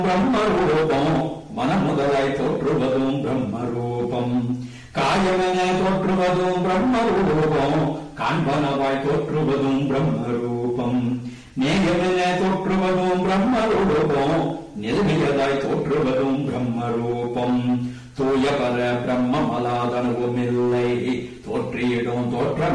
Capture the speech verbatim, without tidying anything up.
பிரம்மரூபம் மனமுதலாய் தோற்றுவதும் பிரம்மரூபம். காயமென தோற்றுவதும் பிரம்மரூபம் காண்பனவாய் தோற்றுவதும் பிரம்மரூபம். நேயமென தோற்றுவதும் பிரம்மரூபம் நெருங்கியதாய் தோற்றுவதும் பிரம்மரூபம். தூய பர பிரம்மமலாதனுவுமில்லை தோற்றியிடும் தோற்ற